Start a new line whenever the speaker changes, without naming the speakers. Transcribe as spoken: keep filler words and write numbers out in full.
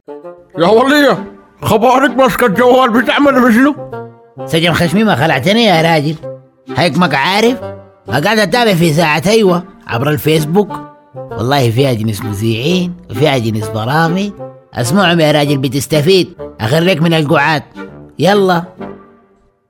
يا ولية، خبارك ماسكة الجوال بتعمل بشنو؟
سجن خشمي ما خلعتني يا راجل، هيك ما عارف. ما قاعد اتابع في ساعة ايوه عبر الفيسبوك، والله فيها جنس مذيعين وفيها جنس برامج، اسمعهم يا راجل بتستفيد، اخريك من القعاد. يلا